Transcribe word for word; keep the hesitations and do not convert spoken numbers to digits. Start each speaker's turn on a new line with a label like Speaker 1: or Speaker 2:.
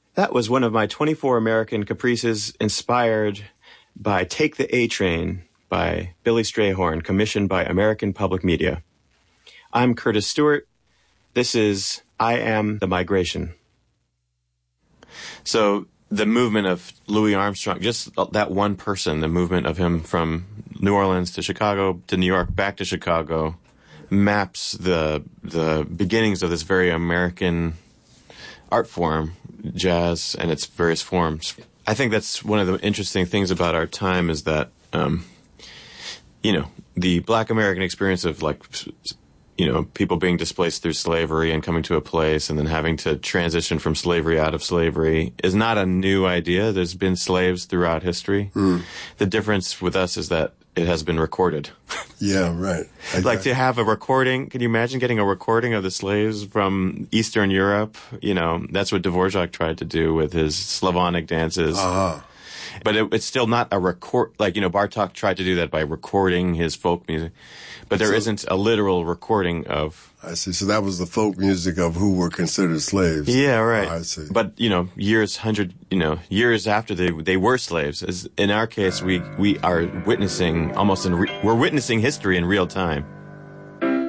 Speaker 1: That was one of my twenty-four American caprices inspired by Take the A Train by Billy Strayhorn, commissioned by American Public Media. I'm Curtis Stewart. This is I Am the Migration. So the movement of Louis Armstrong, just that one person, the movement of him from New Orleans to Chicago to New York, back to Chicago, maps the the beginnings of this very American art form, jazz, and its various forms. I think that's one of the interesting things about our time is that, um, you know, the Black American experience of, like, you know, people being displaced through slavery and coming to a place and then having to transition from slavery out of slavery is not a new idea. There's been slaves throughout history. Mm. The difference with us is that it has been recorded.
Speaker 2: Yeah, right. I,
Speaker 1: like
Speaker 2: I,
Speaker 1: to have a recording. Can you imagine getting a recording of the slaves from Eastern Europe? You know, that's what Dvorak tried to do with his Slavonic dances.
Speaker 2: Uh-huh.
Speaker 1: But it, it's still not a record. Like, you know, Bartok tried to do that by recording his folk music. But there so, isn't a literal recording of...
Speaker 2: I see. So that was the folk music of who were considered slaves.
Speaker 1: Yeah, right.
Speaker 2: Oh, I see.
Speaker 1: But, you know, years, hundred, you know, years after they they were slaves. As in our case, we, we are witnessing almost in... Re- we're witnessing history in real time.